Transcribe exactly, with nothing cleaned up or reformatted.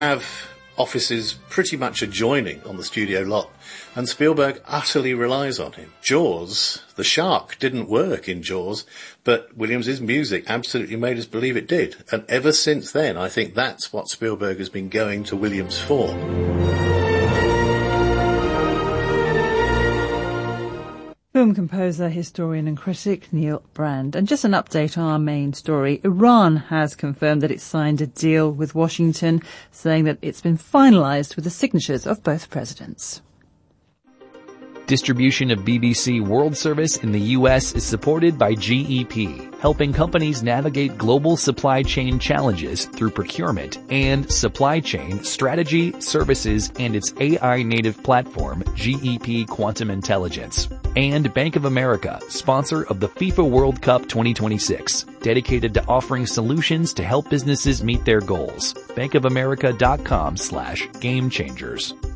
have offices pretty much adjoining on the studio lot, and Spielberg utterly relies on him. Jaws, the shark didn't work in Jaws, but Williams' music absolutely made us believe it did. And ever since then, I think that's what Spielberg has been going to Williams for. Film composer, historian and critic Neil Brand. And just an update on our main story. Iran has confirmed that it's signed a deal with Washington, saying that it's been finalised with the signatures of both presidents. Distribution of B B C World Service in the U S is supported by G E P, helping companies navigate global supply chain challenges through procurement and supply chain strategy, services, and its A I-native platform, G E P Quantum Intelligence. And Bank of America, sponsor of the FIFA World Cup twenty twenty-six, dedicated to offering solutions to help businesses meet their goals. bankofamerica.com slash game changers.